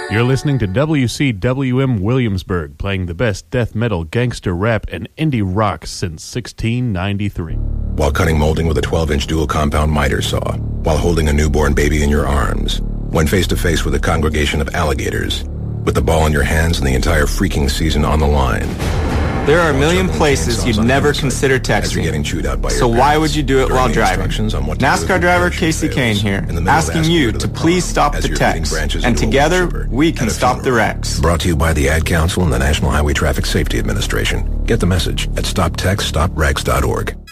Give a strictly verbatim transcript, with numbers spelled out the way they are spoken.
You're listening to W C W M Williamsburg, playing the best death metal, gangster rap, and indie rock since sixteen ninety-three. While cutting molding with a twelve-inch dual compound miter saw, while holding a newborn baby in your arms, when face-to-face with a congregation of alligators, with the ball in your hands and the entire freaking season on the line. There are a million places you'd never consider texting, so why would you do it while driving? NASCAR driver Casey Kane here, asking you to please stop the text, and together we can stop the wrecks. Brought to you by the Ad Council and the National Highway Traffic Safety Administration. Get the message at stop text stop wrecks dot org.